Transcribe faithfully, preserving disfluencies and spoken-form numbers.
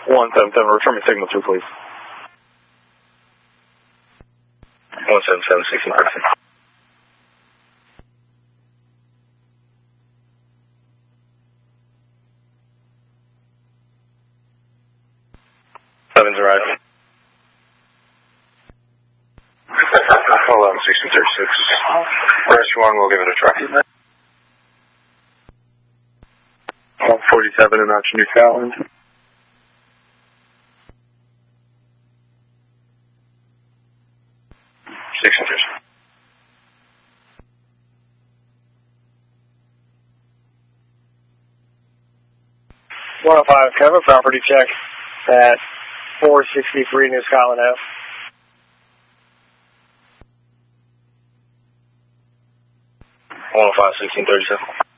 one seven seven, return me signal two, please. one seven seven, sixteen thirty. Seven's arriving. eleven sixteen thirty-six. Press one, we'll give it a try. one forty-seven and out to Newfoundland. Six inches. one oh five, cover property check at four sixty-three New Scotland Ave. one oh five, sixteen thirty-seven.